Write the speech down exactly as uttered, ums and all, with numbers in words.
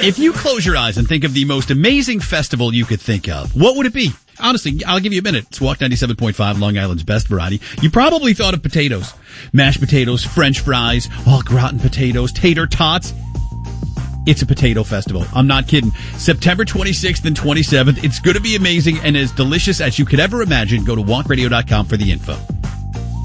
If you close your eyes and think of the most amazing festival you could think of, what would it be? Honestly, I'll give you a minute. It's Walk ninety-seven point five, Long Island's best variety. You probably thought of potatoes. Mashed potatoes, French fries, au gratin potatoes, tater tots. It's a potato festival. I'm not kidding. September twenty-sixth and twenty-seventh. It's going to be amazing and as delicious as you could ever imagine. Go to walk radio dot com for the info.